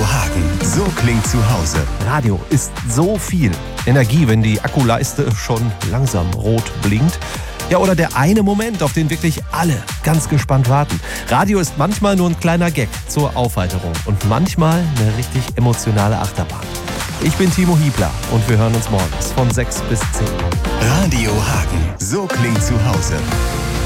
Hagen, so klingt zu Hause. Radio ist so viel Energie, wenn die Akkuleiste schon langsam rot blinkt. Ja, oder der eine Moment, auf den wirklich alle ganz gespannt warten. Radio ist manchmal nur ein kleiner Gag zur Aufheiterung und manchmal eine richtig emotionale Achterbahn. Ich bin Timo Hiebler und wir hören uns morgens von 6 bis 10. Radio Hagen, so klingt zu Hause.